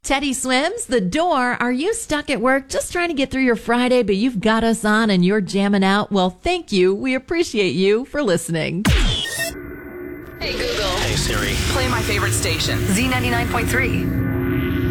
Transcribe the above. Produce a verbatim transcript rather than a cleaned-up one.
Teddy Swims, The Door. Are you stuck at work just trying to get through your Friday, but you've got us on and you're jamming out? Well, thank you. We appreciate you for listening. Hey, Google. Hey, Siri. Play my favorite station. Z ninety-nine point three.